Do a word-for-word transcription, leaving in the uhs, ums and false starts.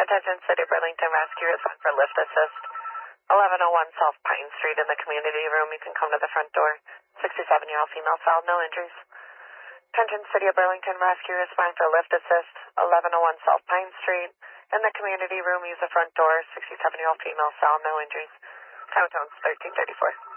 Attention City of Burlington Rescue Respond for lift assist. eleven oh one South Pine Street in the community room. You can come to the front door. sixty-seven-year-old female found, no injuries. Attention City of Burlington Rescue Respond for lift assist. eleven oh one South Pine Street in the community room. Use the front door. sixty-seven-year-old female found, no injuries. Count zones thirteen thirty-four.